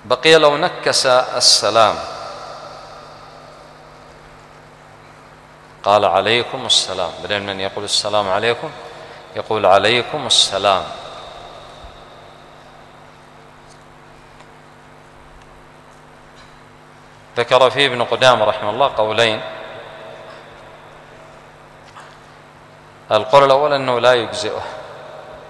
بقي لو نكس السلام قال عليكم السلام، بدل من يقول السلام عليكم يقول عليكم السلام. ذكر فيه ابن قدامة رحمه الله قولين. القول الأول أنه لا يجزئه،